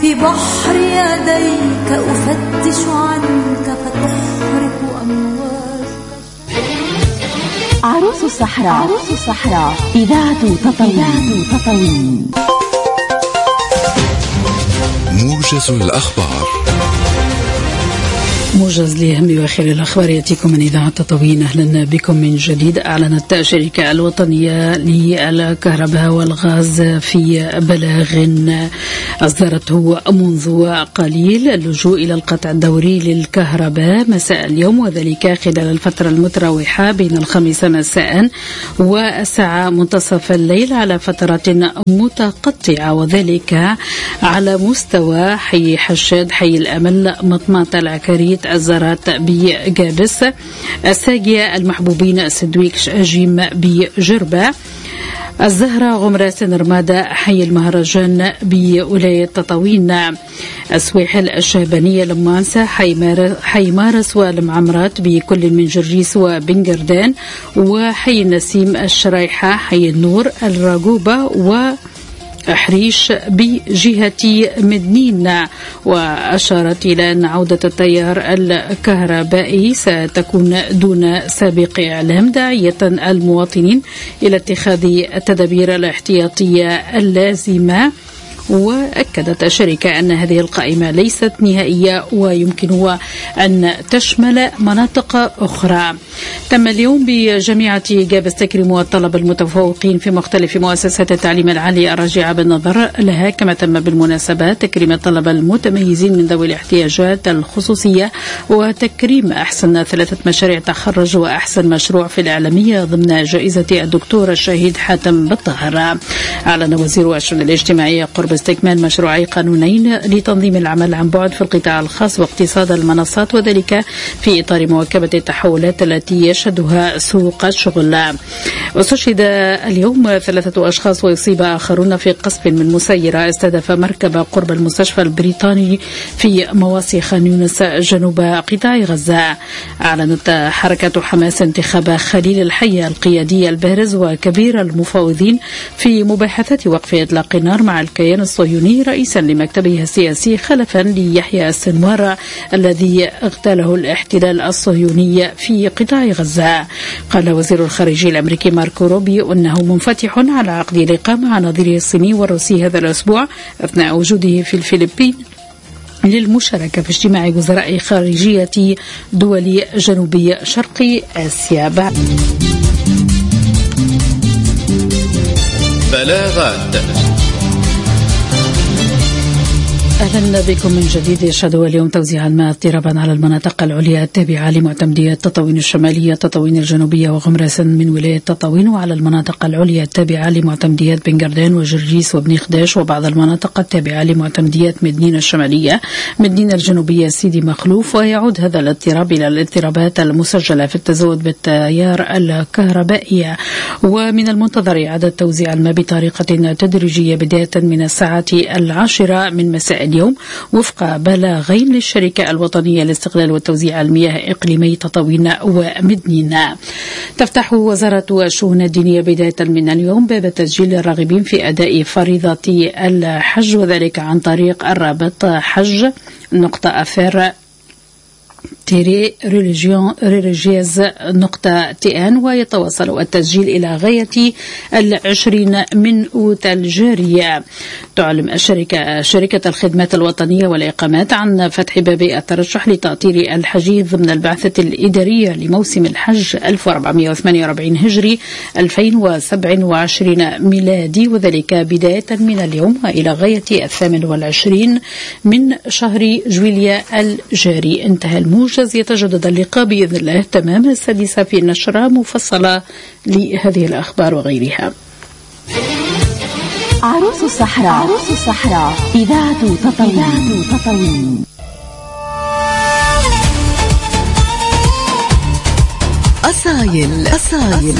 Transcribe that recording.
في بحر يديك أفتش عنك فتحرق أمواجك. عروس الصحراء إذاعة تطاوين. موجز الأخبار. موجز لأهم وآخر الأخبار يأتيكم من إذاعة تطاوين. أهلا بكم من جديد. أعلنت الشركة الوطنية للكهرباء والغاز في بلاغ أصدرته منذ قليل اللجوء إلى القطع الدوري للكهرباء مساء اليوم، وذلك خلال الفترة المتراوحة بين 5 مساء والساعة منتصف الليل على فترات متقطعة، وذلك على مستوى حي حشاد، حي الأمل، مطمات العكاريت، الزرات بجابس، الساقية، المحبوبين، السدويكش، أجيم بجربة، الزهرة، غمرة، نرمادة، حي المهرجان بولاية تطاوين، السويحل، الشهبانية، لمانسة، حي مارس والمعمرات بكل من جرجيس وبنجردان، وحي النسيم، الشرايحة، حي النور، الراقوبة وحريش بجهة مدنين. وأشارت إلى أن عودة التيار الكهربائي ستكون دون سابق إعلام، داعية المواطنين إلى اتخاذ التدابير الاحتياطية اللازمة. وأكدت الشركة أن هذه القائمة ليست نهائية ويمكن أن تشمل مناطق أخرى. تم اليوم بجامعة جابس تكريم الطلبة المتفوقين في مختلف مؤسسات التعليم العالي الراجعة بالنظر لها، كما تم بالمناسبة تكريم الطلبة المتميزين من ذوي الاحتياجات الخصوصية وتكريم أحسن 3 مشاريع تخرج وأحسن مشروع في الإعلامية ضمن جائزة الدكتور الشهيد حاتم بالطاهر. أعلن وزير الشؤون الاجتماعية قرب استكمال مشروعي قانونين لتنظيم العمل عن بعد في القطاع الخاص واقتصاد المنصات، وذلك في إطار مواكبة التحولات التي يشهدها سوق الشغل. واستشهد اليوم 3 أشخاص ويصيب آخرون في قصف من مسيرة استهدف مركبة قرب المستشفى البريطاني في مواصي خان يونس جنوب قطاع غزة. أعلنت حركة حماس انتخاب خليل الحي القيادي البارز وكبير المفاوضين في مباحثات وقف إطلاق النار مع الكيان الصهيوني رئيسا لمكتبه السياسي، خلفا ليحيى السنوار الذي اغتاله الاحتلال الصهيوني في قطاع غزة. قال وزير الخارجية الأمريكي ماركو روبيو أنه منفتح على عقد لقاء مع نظيره الصيني والروسي هذا الأسبوع أثناء وجوده في الفلبين للمشاركة في اجتماع وزراء خارجية دول جنوب شرق آسيا. بلاغات. أهلا بكم من جديد. يشهد اليوم توزيع الماء اضطرابا على المناطق العليا التابعة لمعتمدية تطاوين الشمالية، تطاوين الجنوبية وغمرة من ولاية تطاوين، وعلى المناطق العليا التابعة لمعتمديات بنجردان وجرجيس وبني خداش، وبعض المناطق التابعة لمعتمديات مدنين الشمالية، مدنين الجنوبية، سيدي مخلوف. ويعود هذا الاضطراب إلى الاضطرابات المسجلة في التزود بالتيار الكهربائي. ومن المنتظر إعادة توزيع الماء بطريقة تدريجية بداية من الساعة 10 من مساء اليوم وفق بلاغين للشركة الوطنية لاستقلال وتوزيع المياه إقليمي تطاوين ومدنين. تفتح وزارة الشؤون الدينية بداية من اليوم باب تسجيل الراغبين في أداء فريضة الحج، وذلك عن طريق الرابط حج.affaires religieuses.tn، ويتواصل التسجيل إلى غاية 20 من أوت الجارية. تعلم شركة الخدمات الوطنية والإقامات عن فتح باب الترشح لتأطير الحجيز ضمن البعثة الإدارية لموسم الحج 1448 هجري 2027 ميلادي، وذلك بداية من اليوم إلى غاية 28 من شهر جويليا الجاري. انتهى الموجز. يتجدد اللقاء بإذن الله تمام 6 في نشرة مفصلة لهذه الأخبار وغيرها. عروس الصحراء إذاعة تطاوين. أصايل